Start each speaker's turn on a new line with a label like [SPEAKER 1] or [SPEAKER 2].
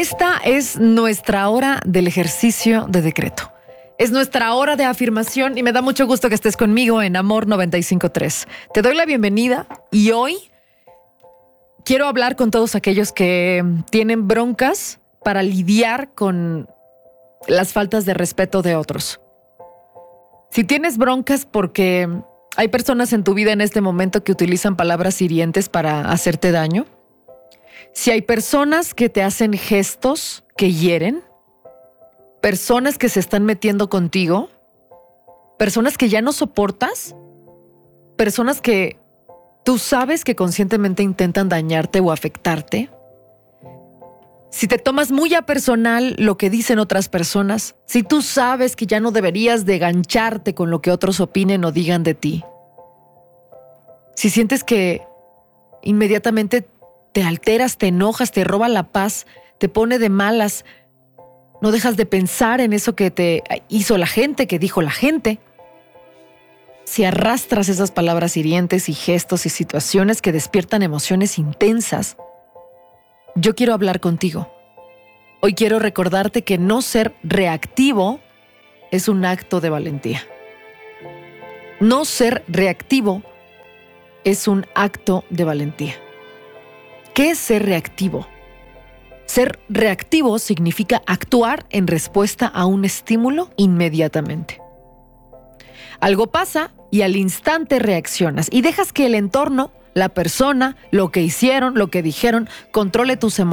[SPEAKER 1] Esta es nuestra hora del ejercicio de decreto. Es nuestra hora de afirmación y me da mucho gusto que estés conmigo en Amor 95.3. Te doy la bienvenida y hoy quiero hablar con todos aquellos que tienen broncas para lidiar con las faltas de respeto de otros. Si tienes broncas porque hay personas en tu vida en este momento que utilizan palabras hirientes para hacerte daño, si hay personas que te hacen gestos que hieren, personas que se están metiendo contigo, personas que ya no soportas, personas que tú sabes que conscientemente intentan dañarte o afectarte, si te tomas muy a personal lo que dicen otras personas, si tú sabes que ya no deberías de gancharte con lo que otros opinen o digan de ti, si sientes que inmediatamente te alteras, te enojas, te roba la paz, te pone de malas, no dejas de pensar en eso que te hizo la gente, que dijo la gente. Si arrastras esas palabras hirientes y gestos y situaciones que despiertan emociones intensas, yo quiero hablar contigo. Hoy quiero recordarte que no ser reactivo es un acto de valentía. No ser reactivo es un acto de valentía. ¿Qué es ser reactivo? Ser reactivo significa actuar en respuesta a un estímulo inmediatamente. Algo pasa y al instante reaccionas y dejas que el entorno, la persona, lo que hicieron, lo que dijeron, controle tus emociones.